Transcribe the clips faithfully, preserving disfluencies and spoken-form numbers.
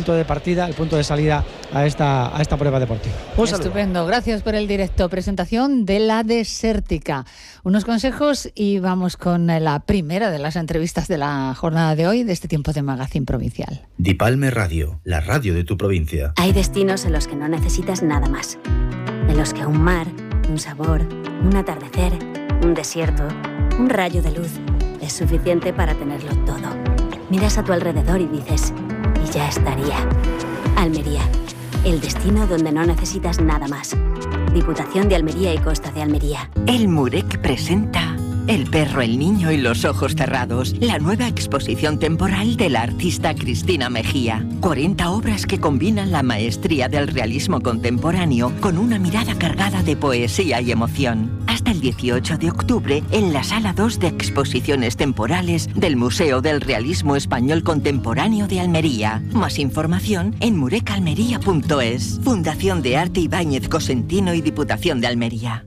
punto de partida, el punto de salida a esta, a esta prueba deportiva. Un saludo. Estupendo, gracias por el directo. Presentación de La Desértica. Unos consejos y vamos con la primera de las entrevistas de la jornada de hoy, de este tiempo de Magazine Provincial. Dipalme Radio, la radio de tu provincia. Hay destinos en los que no necesitas nada más. En los que un mar, un sabor, un atardecer, un desierto, un rayo de luz es suficiente para tenerlo todo. Miras a tu alrededor y dices, y ya estaría. Almería, el destino donde no necesitas nada más. Diputación de Almería y Costa de Almería. El Murec presenta El perro, el niño y los ojos cerrados, la nueva exposición temporal de la artista Cristina Mejía. cuarenta obras que combinan la maestría del realismo contemporáneo con una mirada cargada de poesía y emoción. Hasta el dieciocho de octubre en la Sala dos de Exposiciones Temporales del Museo del Realismo Español Contemporáneo de Almería. Más información en murecalmería punto es. Fundación de Arte Ibáñez Cosentino y Diputación de Almería.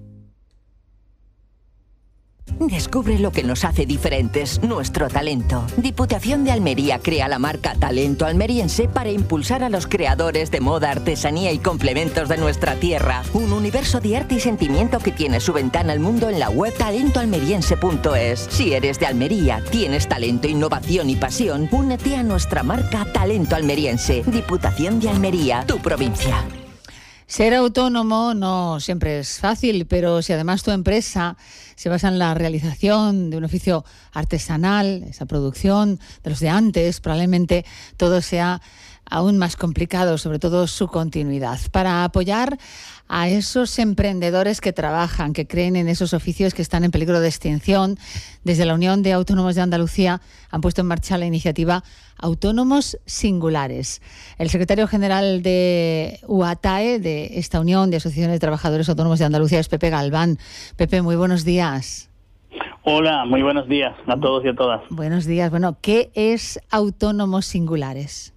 Descubre lo que nos hace diferentes, nuestro talento. Diputación de Almería crea la marca Talento Almeriense para impulsar a los creadores de moda, artesanía y complementos de nuestra tierra. Un universo de arte y sentimiento que tiene su ventana al mundo en la web talento almeriense punto es. Si eres de Almería, tienes talento, innovación y pasión, únete a nuestra marca Talento Almeriense. Diputación de Almería, tu provincia. Ser autónomo no siempre es fácil, pero si además tu empresa se basa en la realización de un oficio artesanal, esa producción de los de antes, probablemente todo sea aún más complicado, sobre todo su continuidad. Para apoyar a esos emprendedores que trabajan, que creen en esos oficios que están en peligro de extinción, desde la Unión de Autónomos de Andalucía han puesto en marcha la iniciativa Autónomos Singulares. El secretario general de U A T A E, de esta Unión de Asociaciones de Trabajadores Autónomos de Andalucía, es Pepe Galván. Pepe, muy buenos días. Hola, muy buenos días a todos y a todas. Buenos días. Bueno, ¿qué es Autónomos Singulares?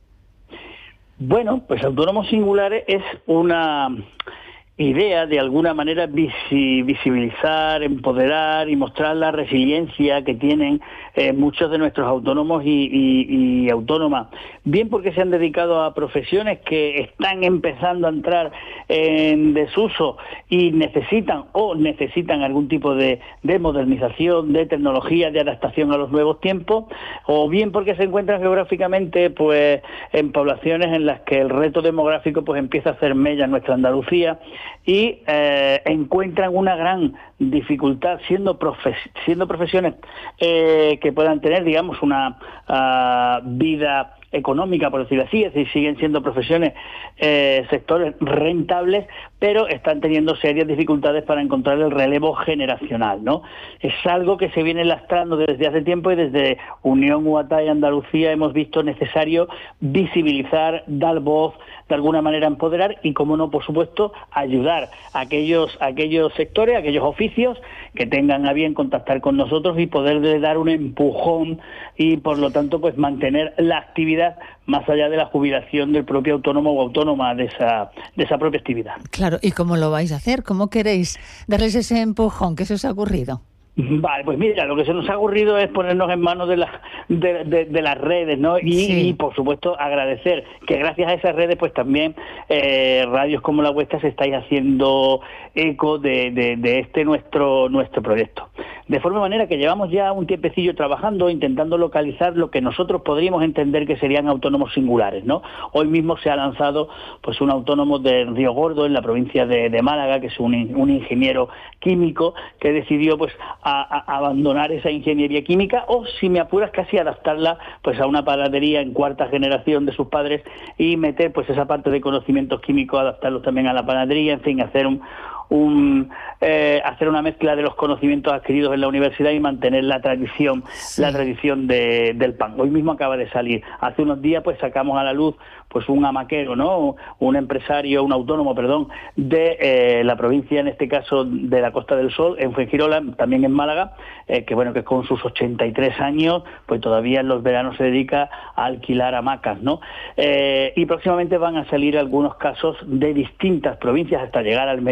Bueno, pues Autónomos Singulares es una idea de alguna manera visi- visibilizar, empoderar y mostrar la resiliencia que tienen eh, muchos de nuestros autónomos y, y, y autónomas, bien porque se han dedicado a profesiones que están empezando a entrar en desuso y necesitan o necesitan algún tipo de, de modernización, de tecnología, de adaptación a los nuevos tiempos, o bien porque se encuentran geográficamente pues en poblaciones en las que el reto demográfico pues empieza a hacer mella en nuestra Andalucía y eh, encuentran una gran dificultad siendo profes siendo profesiones eh, que puedan tener, digamos, una uh, vida económica, por decirlo así, es decir, siguen siendo profesiones, eh, sectores rentables, pero están teniendo serias dificultades para encontrar el relevo generacional, ¿no? Es algo que se viene lastrando desde hace tiempo y desde Unión U A T A E Andalucía hemos visto necesario visibilizar, dar voz, de alguna manera empoderar y, como no, por supuesto, ayudar a aquellos, a aquellos sectores, a aquellos oficios que tengan a bien contactar con nosotros y poderle dar un empujón y, por lo tanto, pues mantener la actividad más allá de la jubilación del propio autónomo o autónoma de esa, de esa propia actividad. Claro, ¿y cómo lo vais a hacer? ¿Cómo queréis darles ese empujón? ¿Qué se os ha ocurrido? Vale, pues mira, lo que se nos ha ocurrido es ponernos en manos de, la, de, de, de las redes, ¿no? Y, sí. y, por supuesto, agradecer que gracias a esas redes, pues también eh, radios como la vuestra se estáis haciendo eco de, de, de este nuestro nuestro proyecto. De forma manera que llevamos ya un tiempecillo trabajando, intentando localizar lo que nosotros podríamos entender que serían autónomos singulares, ¿no? Hoy mismo se ha lanzado pues un autónomo de Río Gordo, en la provincia de, de Málaga, que es un, un ingeniero químico que decidió pues a, a abandonar esa ingeniería química, o, si me apuras, casi adaptarla pues a una panadería en cuarta generación de sus padres y meter pues esa parte de conocimientos químicos, adaptarlos también a la panadería, en fin, hacer un Un, eh, hacer una mezcla de los conocimientos adquiridos en la universidad y mantener la tradición, sí. la tradición de, del pan. Hoy mismo acaba de salir. Hace unos días pues sacamos a la luz pues un amaquero, ¿no? Un empresario, un autónomo, perdón, de eh, la provincia, en este caso de la Costa del Sol, en Fuengirola, también en Málaga, eh, que bueno, que con sus ochenta y tres años, pues todavía en los veranos se dedica a alquilar hamacas, ¿no? Eh, y próximamente van a salir algunos casos de distintas provincias hasta llegar a Almería, pues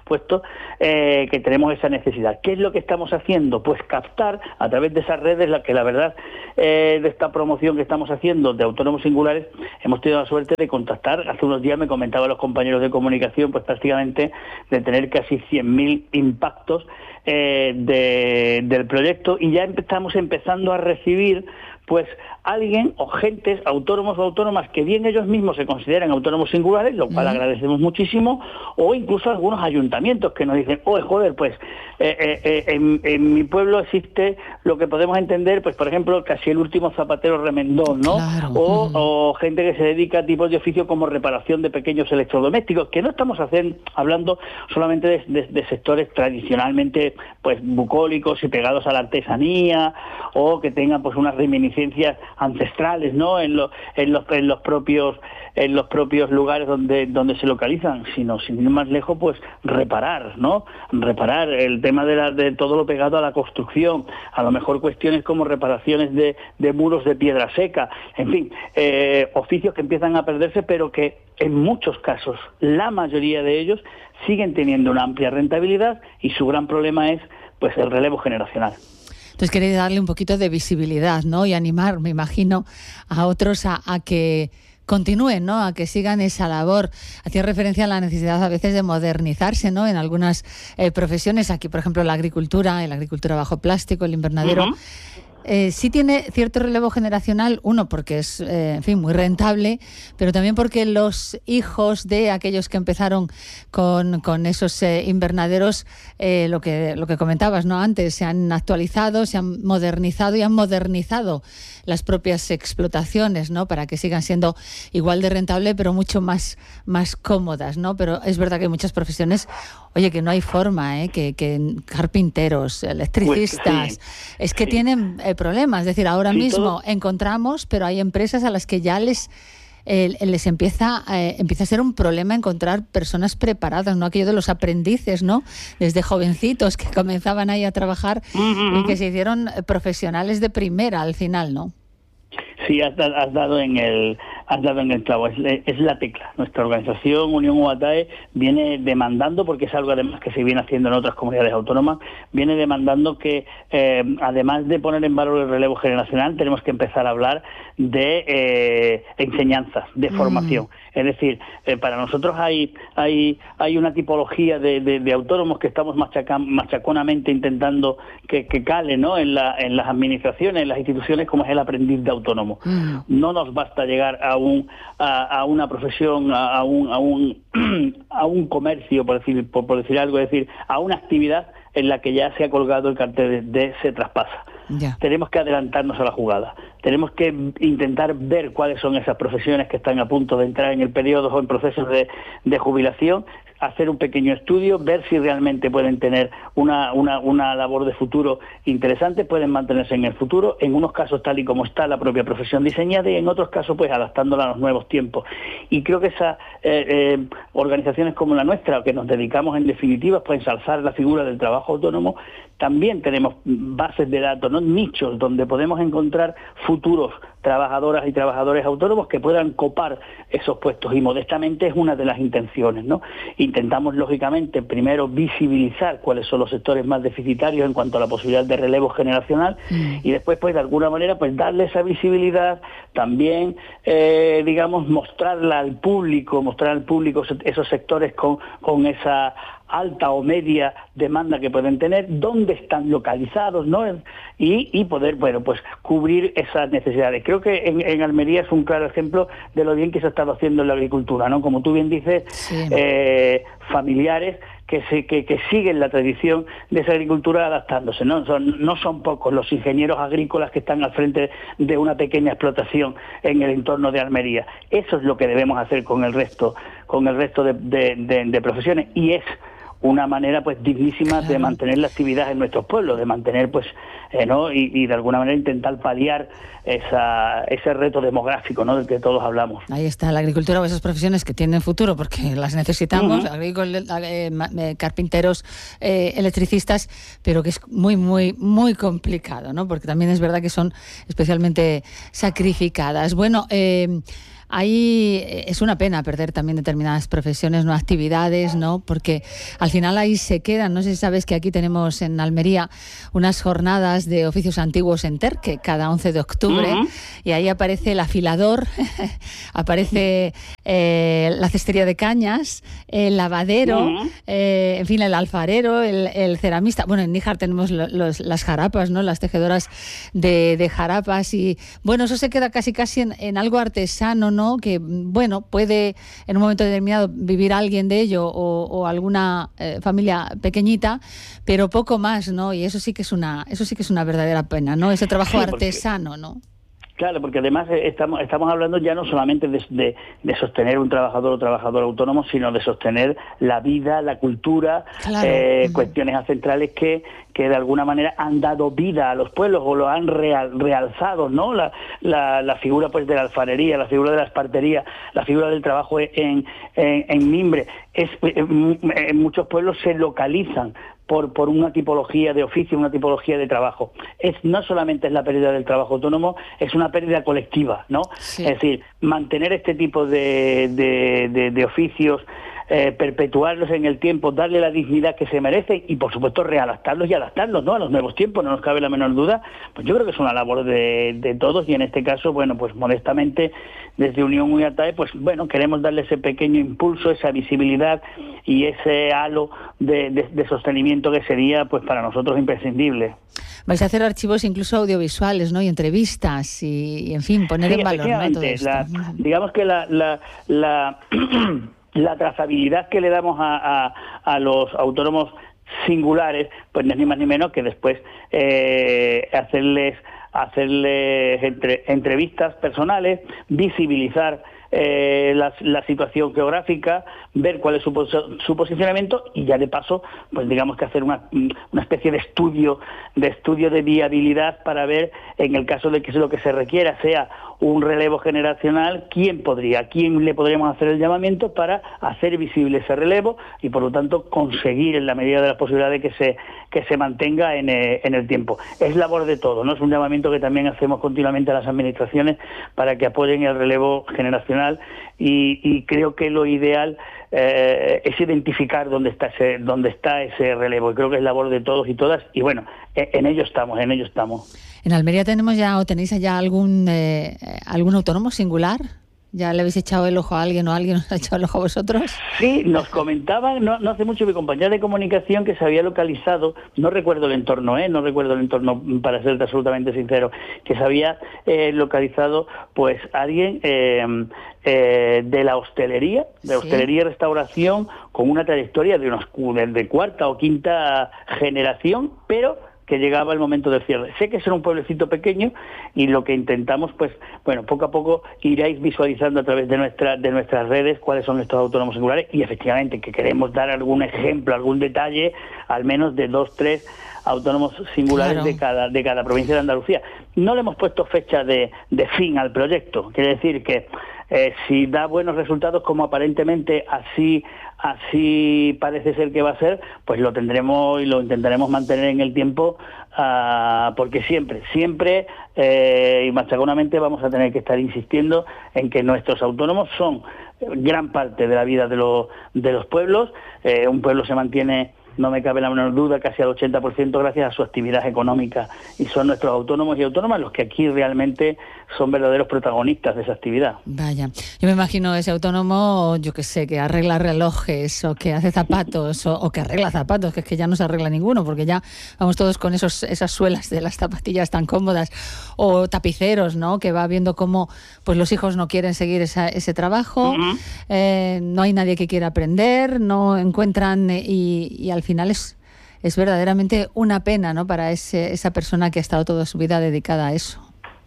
supuesto, eh, que tenemos esa necesidad. ¿Qué es lo que estamos haciendo? Pues captar a través de esas redes, la que la verdad eh, de esta promoción que estamos haciendo de autónomos singulares, hemos tenido la suerte de contactar. Hace unos días me comentaban los compañeros de comunicación, pues prácticamente de tener casi cien mil impactos eh, de, del proyecto, y ya estamos empezando a recibir pues alguien o gentes, autónomos o autónomas, que bien ellos mismos se consideran autónomos singulares, lo cual mm. agradecemos muchísimo, o incluso algunos ayuntamientos que nos dicen, oh, joder, pues eh, eh, en, en mi pueblo existe lo que podemos entender, pues por ejemplo, casi el último zapatero remendón, ¿no? Claro. O, mm. o gente que se dedica a tipos de oficio como reparación de pequeños electrodomésticos, que no estamos haciendo, hablando solamente de, de, de sectores tradicionalmente pues bucólicos y pegados a la artesanía, o que tengan pues unas reminiscencias ancestrales, ¿no? En, lo, en los en los propios en los propios lugares donde donde se localizan, sino sin ir más lejos, pues reparar, ¿no? Reparar el tema de, la, de todo lo pegado a la construcción, a lo mejor cuestiones como reparaciones de, de muros de piedra seca, en fin, eh, oficios que empiezan a perderse, pero que en muchos casos, la mayoría de ellos, siguen teniendo una amplia rentabilidad, y su gran problema es pues el relevo generacional. Entonces queréis darle un poquito de visibilidad, ¿no? Y animar, me imagino, a otros a, a que continúen, ¿no? A que sigan esa labor. Hacía referencia a la necesidad a veces de modernizarse, ¿no? En algunas eh, profesiones, aquí por ejemplo la agricultura, la agricultura bajo plástico, el invernadero. Uh-huh. Eh, sí tiene cierto relevo generacional, uno porque es, eh, en fin, muy rentable, pero también porque los hijos de aquellos que empezaron con, con esos eh, invernaderos, eh, lo que lo que comentabas, ¿no? Antes, se han actualizado, se han modernizado y han modernizado las propias explotaciones, ¿no? Para que sigan siendo igual de rentable, pero mucho más, más cómodas, ¿no? Pero es verdad que hay muchas profesiones, oye, que no hay forma, ¿eh? Que, que carpinteros, electricistas, pues, sí, es que sí. tienen eh, problemas. Es decir, ahora sí, mismo todo... encontramos, pero hay empresas a las que ya les eh, les empieza eh, empieza a ser un problema encontrar personas preparadas, no aquello de los aprendices, ¿no? Desde jovencitos que comenzaban ahí a trabajar uh-huh. y que se hicieron profesionales de primera al final, ¿no? Sí, has, has dado en el has dado en el clavo, es, es la tecla. Nuestra organización, Unión UATAE, viene demandando, porque es algo además que se viene haciendo en otras comunidades autónomas, viene demandando que, eh, además de poner en valor el relevo generacional, tenemos que empezar a hablar de eh, enseñanza, de mm. formación. Es decir, eh, para nosotros hay hay hay una tipología de, de, de autónomos que estamos machacan, machaconamente intentando que, que cale, ¿no? en, la, en las administraciones, en las instituciones, como es el aprendiz de autónomo. Mm. No nos basta llegar a un a, a una profesión, a, a un a un a un comercio, por decir por, por decir algo, es decir, a una actividad en la que ya se ha colgado el cartel de, de se traspasa. Ya. Tenemos que adelantarnos a la jugada. Tenemos que intentar ver cuáles son esas profesiones que están a punto de entrar en el periodo o en procesos de, de jubilación, hacer un pequeño estudio, ver si realmente pueden tener una, una, una labor de futuro interesante, pueden mantenerse en el futuro, en unos casos tal y como está la propia profesión diseñada, y en otros casos pues adaptándola a los nuevos tiempos. Y creo que esas eh, eh, organizaciones como la nuestra, que nos dedicamos en definitiva pues, a ensalzar la figura del trabajo autónomo, también tenemos bases de datos, ¿no? Nichos donde podemos encontrar futuros trabajadoras y trabajadores autónomos que puedan copar esos puestos, y modestamente es una de las intenciones, ¿no? Intentamos, lógicamente, primero visibilizar cuáles son los sectores más deficitarios en cuanto a la posibilidad de relevo generacional mm. y después, pues, de alguna manera, pues darle esa visibilidad, también, eh, digamos, mostrarla al público, mostrar al público esos sectores con, con esa alta o media demanda que pueden tener, dónde están localizados, ¿no? Y, y poder, bueno, pues cubrir esas necesidades. Creo que en, en Almería es un claro ejemplo de lo bien que se ha estado haciendo en la agricultura, ¿no? Como tú bien dices, sí. eh, familiares que, se, que, que siguen la tradición de esa agricultura adaptándose, ¿no? Son, no son pocos los ingenieros agrícolas que están al frente de una pequeña explotación en el entorno de Almería. Eso es lo que debemos hacer con el resto, con el resto de, de, de, de profesiones, y es una manera pues dignísima claro. de mantener la actividad en nuestros pueblos, de mantener pues eh, no y, y de alguna manera intentar paliar esa ese reto demográfico, ¿no? Del que todos hablamos. Ahí está la agricultura o esas profesiones que tienen futuro porque las necesitamos, uh-huh. agrícolas, eh, carpinteros, eh, electricistas, pero que es muy muy muy complicado, ¿no? Porque también es verdad que son especialmente sacrificadas. Bueno, eh ahí es una pena perder también determinadas profesiones, no actividades, ¿no? Porque al final ahí se quedan. No sé si sabes que aquí tenemos en Almería unas jornadas de oficios antiguos en Terque, cada once de octubre, uh-huh. y ahí aparece el afilador, aparece eh, la cestería de cañas, el lavadero, uh-huh. eh, en fin, el alfarero, el, el ceramista. Bueno, en Níjar tenemos lo, los, las jarapas, ¿no? Las tejedoras de, de jarapas, y bueno, eso se queda casi casi en, en algo artesano, ¿no? Que, bueno, puede en un momento determinado vivir alguien de ello o, o alguna eh, familia pequeñita, pero poco más, ¿no? Y eso sí que es una, eso sí que es una verdadera pena, ¿no? Ese trabajo sí, artesano, ¿no? Claro, porque además estamos estamos hablando ya no solamente de, de, de sostener un trabajador o trabajador autónomo, sino de sostener la vida, la cultura, claro. eh, uh-huh. cuestiones centrales que, que de alguna manera han dado vida a los pueblos o lo han real, realzado, ¿no? La, la, la figura pues de la alfarería, la figura de la espartería, la figura del trabajo en, en, en mimbre. Es, en, en muchos pueblos se localizan por por una tipología de oficio, una tipología de trabajo. Es no solamente es la pérdida del trabajo autónomo, es una pérdida colectiva, ¿no? Sí. Es decir, mantener este tipo de, de, de, de oficios, eh, perpetuarlos en el tiempo, darle la dignidad que se merecen y, por supuesto, readaptarlos y adaptarlos, ¿no? A los nuevos tiempos, no nos cabe la menor duda. Pues yo creo que es una labor de, de todos y en este caso, bueno, pues modestamente, desde Unión Uyatae, pues bueno, queremos darle ese pequeño impulso, esa visibilidad y ese halo de, de, de sostenimiento que sería, pues para nosotros, imprescindible. Vais a hacer archivos incluso audiovisuales, ¿no? Y entrevistas y, y en fin, poner sí, en valor, ¿no? Todo esto. La, digamos que la... la, la la trazabilidad que le damos a, a, a los autónomos singulares, pues no es ni más ni menos que después eh, hacerles hacerles entre, entrevistas personales, visibilizar eh, la, la situación geográfica, ver cuál es su, su posicionamiento y ya de paso, pues digamos que hacer una, una especie de estudio de estudio de viabilidad para ver, en el caso de que lo que se requiera sea un relevo generacional, quién podría, quién le podríamos hacer el llamamiento para hacer visible ese relevo y por lo tanto conseguir en la medida de las posibilidades que se que se mantenga en, eh, en el tiempo. Es labor de todo, ¿no? Es un llamamiento que también hacemos continuamente a las administraciones para que apoyen el relevo generacional y, y creo que lo ideal eh, es identificar dónde está ese dónde está ese relevo y creo que es labor de todos y todas y bueno, en ello estamos, en ello estamos. ¿En Almería tenemos ya o tenéis ya algún eh, algún autónomo singular? ¿Ya le habéis echado el ojo a alguien o alguien os ha echado el ojo a vosotros? Sí, nos comentaban no, no hace mucho mi compañera de comunicación que se había localizado, no recuerdo el entorno, ¿eh? no recuerdo el entorno para ser absolutamente sincero, que se había eh, localizado pues alguien eh, eh, de la hostelería, de ¿sí? hostelería y restauración con una trayectoria de, unos, de, de cuarta o quinta generación, pero que llegaba el momento del cierre. Sé que es un pueblecito pequeño y lo que intentamos, pues, bueno, poco a poco iréis visualizando a través de nuestra, de nuestras redes cuáles son estos autónomos singulares y efectivamente que queremos dar algún ejemplo, algún detalle, al menos de dos, tres autónomos singulares claro. de cada de cada provincia de Andalucía. No le hemos puesto fecha de, de fin al proyecto, quiere decir que eh, si da buenos resultados como aparentemente así así parece ser que va a ser, pues lo tendremos y lo intentaremos mantener en el tiempo uh, porque siempre, siempre eh, y machaconamente vamos a tener que estar insistiendo en que nuestros autónomos son gran parte de la vida de los, de los pueblos. Eh, un pueblo se mantiene, no me cabe la menor duda, casi al ochenta por ciento gracias a su actividad económica y son nuestros autónomos y autónomas los que aquí realmente son verdaderos protagonistas de esa actividad. Vaya, yo me imagino ese autónomo, yo que sé, que arregla relojes o que hace zapatos o, o que arregla zapatos, que es que ya no se arregla ninguno porque ya vamos todos con esos esas suelas de las zapatillas tan cómodas, o tapiceros, ¿no? Que va viendo cómo pues los hijos no quieren seguir esa, ese trabajo, uh-huh. eh, no hay nadie que quiera aprender, no encuentran eh, y, y al final es, es verdaderamente una pena, ¿no? Para ese, esa persona que ha estado toda su vida dedicada a eso.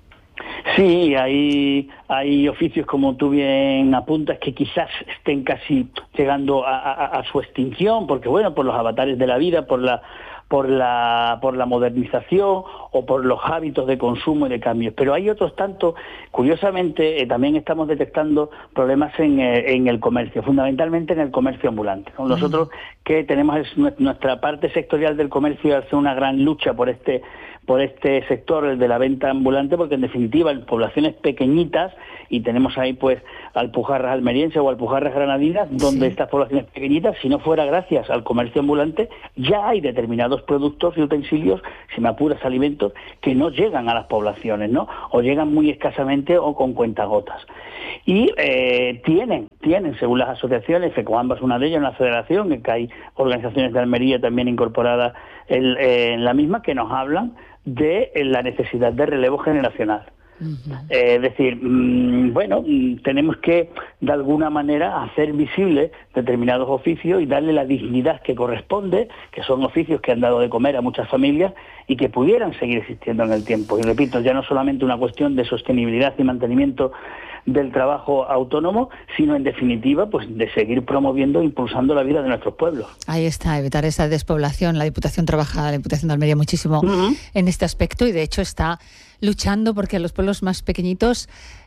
Sí, hay, hay oficios, como tú bien apuntas, que quizás estén casi llegando a, a, a su extinción, porque bueno, por los avatares de la vida, por la por la por la modernización o por los hábitos de consumo y de cambios. Pero hay otros tantos, curiosamente, eh, también estamos detectando problemas en, eh, en el comercio, fundamentalmente en el comercio ambulante, ¿no? Nosotros que tenemos nuestra parte sectorial del comercio hace una gran lucha por este por este sector, el de la venta ambulante, porque en definitiva en poblaciones pequeñitas, y tenemos ahí pues Alpujarras almerienses o Alpujarras granadinas, donde sí. Estas poblaciones pequeñitas, si no fuera gracias al comercio ambulante, ya hay determinados productos y utensilios, si me apuras, alimentos, que no llegan a las poblaciones, ¿no? O llegan muy escasamente o con cuentagotas. Y eh, tienen, tienen, según las asociaciones, FECOAMBA es una de ellas, una federación, en que hay organizaciones de Almería también incorporadas en, eh, en la misma, que nos hablan de la necesidad de relevo generacional. Uh-huh. Eh, es decir, mmm, bueno, mmm, tenemos que de alguna manera hacer visibles determinados oficios y darle la dignidad que corresponde, que son oficios que han dado de comer a muchas familias y que pudieran seguir existiendo en el tiempo. Y repito, ya no solamente una cuestión de sostenibilidad y mantenimiento del trabajo autónomo, sino en definitiva pues de seguir promoviendo e impulsando la vida de nuestros pueblos. Ahí está, evitar esa despoblación. La Diputación trabaja, la Diputación de Almería muchísimo uh-huh. en este aspecto, y de hecho está luchando porque en los pueblos más pequeñitos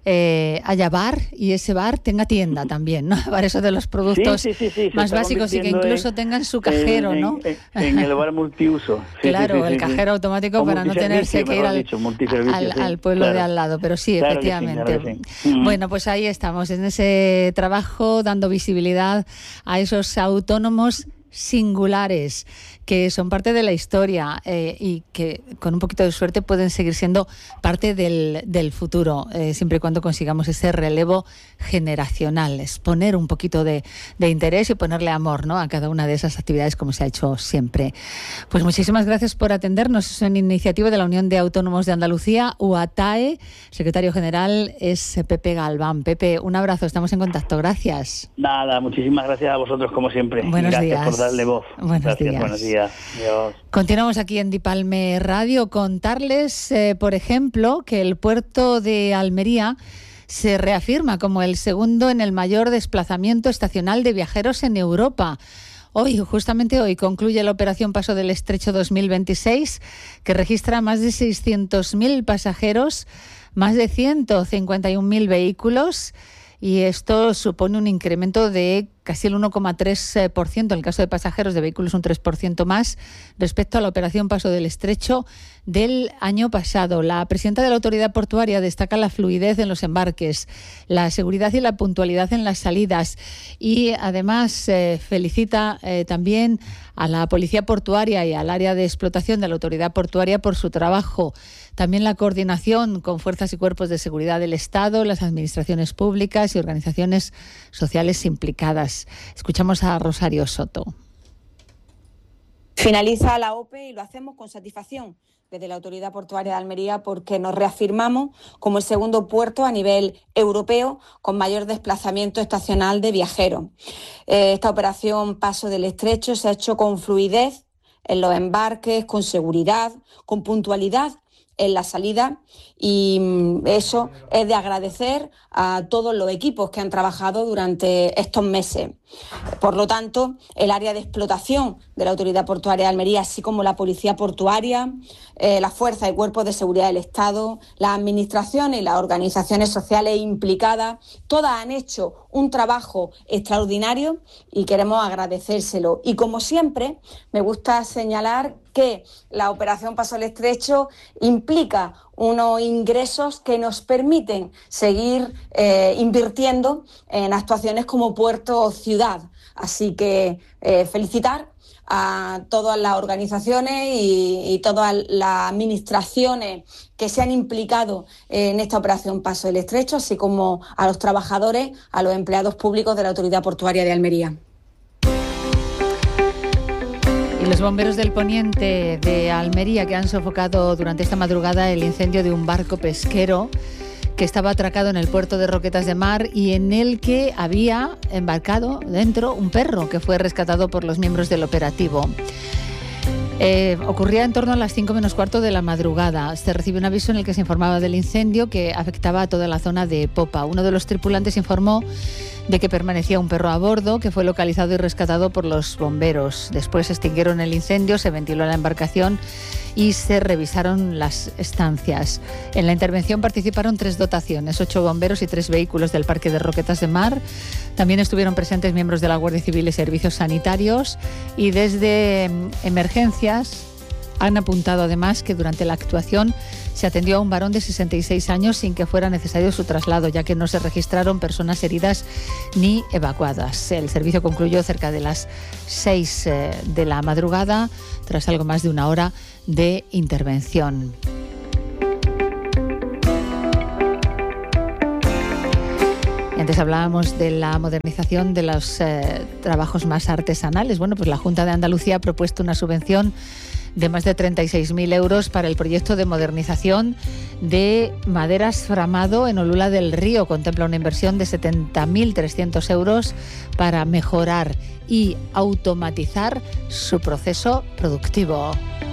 eh, haya bar, y ese bar tenga tienda también, ¿no? Para eso de los productos sí, sí, sí, sí. más básicos, y que incluso en, tengan su cajero, en, ¿no? En, en el bar multiuso. Sí, claro, sí, sí, el cajero sí. automático para no tenerse que ir al, dicho, al, sí, al pueblo claro. de al lado, pero sí, claro efectivamente. Que sí, claro que sí. Bueno, pues ahí estamos, en ese trabajo, dando visibilidad a esos autónomos singulares que son parte de la historia eh, y que con un poquito de suerte pueden seguir siendo parte del, del futuro, eh, siempre y cuando consigamos ese relevo generacional, es poner un poquito de, de interés y ponerle amor, ¿no?, a cada una de esas actividades, como se ha hecho siempre. Pues muchísimas gracias por atendernos. Es una iniciativa de la Unión de Autónomos de Andalucía, U A T A E. Secretario general es Pepe Galván. Pepe, un abrazo, estamos en contacto. Gracias. Nada, muchísimas gracias a vosotros como siempre. Buenos gracias días. por darle voz. Buenos gracias, días. Buenos días. Adiós. Continuamos aquí en Dipalme Radio. Contarles, eh, por ejemplo, que el puerto de Almería se reafirma como el segundo en el mayor desplazamiento estacional de viajeros en Europa. Hoy, justamente hoy, concluye la operación Paso del Estrecho dos mil veintiséis, que registra más de seiscientos mil pasajeros, más de ciento cincuenta y un mil vehículos, y esto supone un incremento de casi el uno coma tres por ciento en el caso de pasajeros, de vehículos un tres por ciento más respecto a la operación Paso del Estrecho del año pasado. La presidenta de la Autoridad Portuaria destaca la fluidez en los embarques, la seguridad y la puntualidad en las salidas, y además eh, felicita eh, también a la Policía Portuaria y al área de explotación de la Autoridad Portuaria por su trabajo. También la coordinación con fuerzas y cuerpos de seguridad del Estado, las administraciones públicas y organizaciones sociales implicadas. Escuchamos a Rosario Soto. Finaliza la O P E y lo hacemos con satisfacción desde la Autoridad Portuaria de Almería, porque nos reafirmamos como el segundo puerto a nivel europeo con mayor desplazamiento estacional de viajeros. Eh, esta operación Paso del Estrecho se ha hecho con fluidez en los embarques, con seguridad, con puntualidad en la salida, y eso es de agradecer a todos los equipos que han trabajado durante estos meses. Por lo tanto, el área de explotación de la Autoridad Portuaria de Almería, así como la Policía Portuaria, eh, las fuerzas y cuerpos de seguridad del Estado, las administraciones y las organizaciones sociales implicadas, todas han hecho un trabajo extraordinario y queremos agradecérselo. Y como siempre, me gusta señalar que la operación Paso del Estrecho implica unos ingresos que nos permiten seguir eh, invirtiendo en actuaciones como puerto o ciudad. Así que eh, felicitar a todas las organizaciones y, y todas las administraciones que se han implicado en esta operación Paso del Estrecho, así como a los trabajadores, a los empleados públicos de la Autoridad Portuaria de Almería. Y los bomberos del Poniente de Almería, que han sofocado durante esta madrugada el incendio de un barco pesquero que estaba atracado en el puerto de Roquetas de Mar y en el que había embarcado dentro un perro que fue rescatado por los miembros del operativo. Eh, ocurría en torno a las cinco menos cuarto de la madrugada. Se recibió un aviso en el que se informaba del incendio que afectaba a toda la zona de popa. Uno de los tripulantes informó de que permanecía un perro a bordo, que fue localizado y rescatado por los bomberos. Después extinguieron el incendio, se ventiló la embarcación y se revisaron las estancias. En la intervención participaron tres dotaciones, ocho bomberos y tres vehículos del Parque de Roquetas de Mar. También estuvieron presentes miembros de la Guardia Civil y servicios sanitarios, y desde emergencias han apuntado además que durante la actuación se atendió a un varón de sesenta y seis años sin que fuera necesario su traslado, ya que no se registraron personas heridas ni evacuadas. El servicio concluyó cerca de las seis de la madrugada, tras algo más de una hora de intervención. Antes hablábamos de la modernización de los eh, trabajos más artesanales. Bueno, pues la Junta de Andalucía ha propuesto una subvención de más de treinta y seis mil euros para el proyecto de modernización de Maderas Framado en Olula del Río. Contempla una inversión de setenta mil trescientos euros para mejorar y automatizar su proceso productivo.